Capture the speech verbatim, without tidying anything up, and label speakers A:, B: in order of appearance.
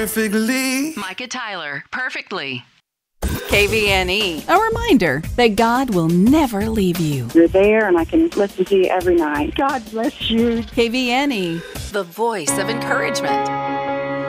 A: perfectly.
B: Micah Tyler, perfectly. K V N E,
C: A reminder that God will never leave you.
D: You're there, and I can listen to you every night. God bless you.
C: K V N E,
B: the voice of encouragement.